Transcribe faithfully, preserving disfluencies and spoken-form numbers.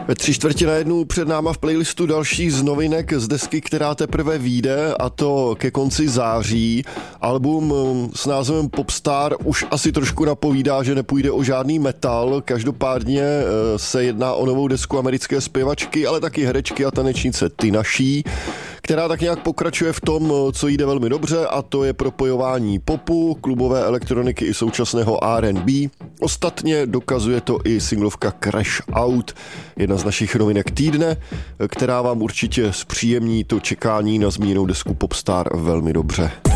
Ve tři čtvrtě na jednu před náma v playlistu další z novinek z desky, která teprve vyjde, a to ke konci září. Album s názvem Popstar už asi trošku napovídá, že nepůjde o žádný metal. Každopádně se jedná o novou desku americké zpěvačky, ale taky herečky a tanečnice Tina Shee, která tak nějak pokračuje v tom, co jde velmi dobře, a to je propojování popu, klubové elektroniky i současného R and B. Ostatně dokazuje to i singlovka Crash Out, jedna z našich novinek týdne, která vám určitě zpříjemní to čekání na zmíněnou desku Popstar velmi dobře.